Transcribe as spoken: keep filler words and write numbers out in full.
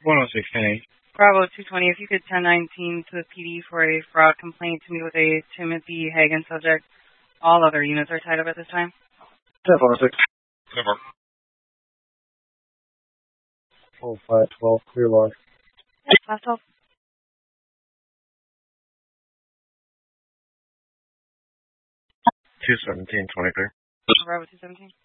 one oh six ten eight. Bravo two twenty, if you could ten nineteen to the P D for a fraud complaint to me with a Timothy Hagan subject. All other units are tied up at this time. ten four oh six. ten four. oh five twelve, clear log. Last twelve. two seventeen twenty-three. Bravo two seventeen.